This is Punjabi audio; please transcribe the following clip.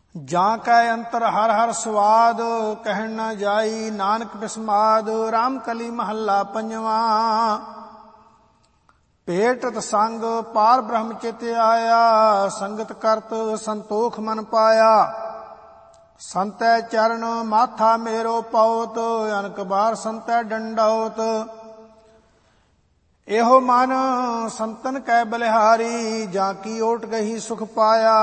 ਜਾਂ ਕੈ ਅੰਤਰ ਹਰ ਹਰ ਸਵਾਦ, ਕਹਿਣ ਨਾ ਜਾਈ ਨਾਨਕ ਬਿਸਮਾਦ। ਰਾਮ ਕਲੀ ਮਹੱਲਾ ਪੰਜਵਾਂ। ਭੇਟਤ ਸੰਗ ਪਾਰ ਬ੍ਰਹਮ ਚਿਤ ਆਇਆ, ਸੰਗਤ ਕਰਤ ਸੰਤੋਖ ਮਨ ਪਾਇਆ। ਸੰਤੈ ਚਰਨ ਮਾਥਾ ਮੇਰੋ ਪਉਤ, ਅਨਕ ਬਾਰ ਸੰਤੈ ਡੰਡਉਤ। ਇਹੋ ਮਨ ਸੰਤਨ ਕੈ ਬਲਿਹਾਰੀ, ਜਾਂ ਕੀ ਓਟ ਗਹੀ ਸੁਖ ਪਾਇਆ।